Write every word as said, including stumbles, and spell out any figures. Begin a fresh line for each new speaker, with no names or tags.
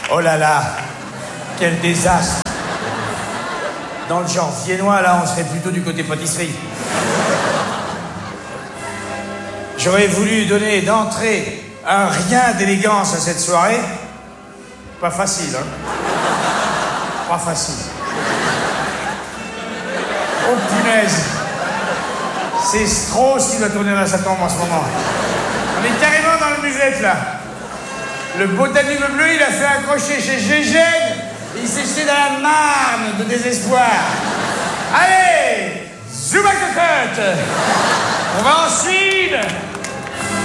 Oh là là, quel désastre. Dans le genre viennois, là, on serait plutôt du côté pâtisserie. J'aurais voulu donner d'entrée un rien d'élégance à cette soirée. Pas facile, hein. Pas facile. Oh punaise. C'est Strauss qui doit tourner dans sa tombe en ce moment. On est carrément dans le musette, là. Le botaniste bleu, il a fait un crochet chez Gégène. Il s'est jeté dans la marne de désespoir. Allez, Zouba Cocotte. On va en Suède.